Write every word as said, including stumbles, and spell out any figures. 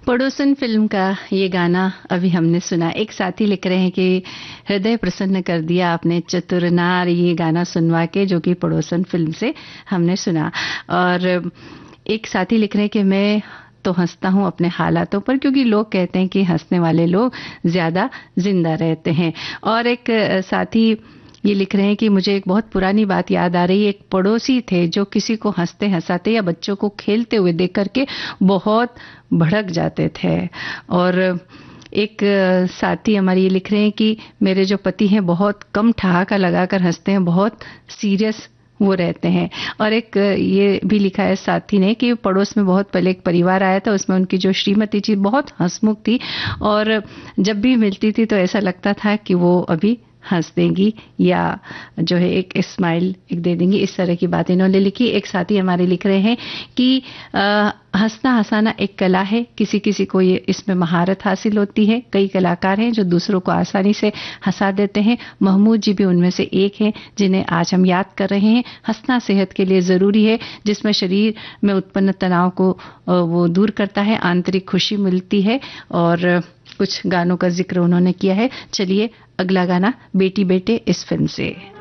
पड़ोसन फिल्म का ये गाना अभी हमने सुना। एक साथी लिख रहे हैं कि हृदय प्रसन्न कर दिया आपने चतुर नार, ये गाना सुनवा के, जो कि पड़ोसन फिल्म से हमने सुना। और एक साथी लिख रहे हैं कि मैं तो हंसता हूँ अपने हालातों पर, क्योंकि लोग कहते हैं कि हंसने वाले लोग ज्यादा जिंदा रहते हैं। और एक साथी ये लिख रहे हैं कि मुझे एक बहुत पुरानी बात याद आ रही है। एक पड़ोसी थे जो किसी को हंसते हंसाते या बच्चों को खेलते हुए देख करके बहुत भड़क जाते थे। और एक साथी हमारी ये लिख रहे हैं कि मेरे जो पति हैं बहुत कम ठहाका लगाकर हंसते हैं, बहुत सीरियस वो रहते हैं। और एक ये भी लिखा है साथी ने कि पड़ोस में बहुत पहले एक परिवार आया था, उसमें उनकी जो श्रीमती थी बहुत हंसमुख थी, और जब भी मिलती थी तो ऐसा लगता था कि वो अभी हंस देंगी या जो है एक स्माइल एक दे देंगी। इस तरह की बातें इन्होंने लिखी। एक साथी हमारे लिख रहे हैं कि आ, हंसना हंसाना एक कला है, किसी किसी को ये इसमें महारत हासिल होती है। कई कलाकार हैं जो दूसरों को आसानी से हंसा देते हैं। महमूद जी भी उनमें से एक हैं जिन्हें आज हम याद कर रहे हैं। हंसना सेहत के लिए जरूरी है, जिसमें शरीर में उत्पन्न तनाव को वो दूर करता है, आंतरिक खुशी मिलती है। और कुछ गानों का जिक्र उन्होंने किया है। चलिए अगला गाना बेटी बेटे इस फिल्म से।